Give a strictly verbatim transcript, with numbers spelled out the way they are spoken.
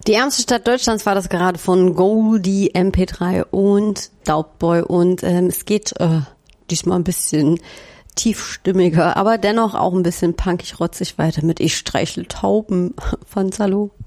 Die ärmste Stadt Deutschlands war das gerade von Goldie, M P drei und Daubboy. Und ähm, es geht äh, diesmal ein bisschen tiefstimmiger, aber dennoch auch ein bisschen punkig-rotzig weiter mit Ich streichel Tauben von Salo.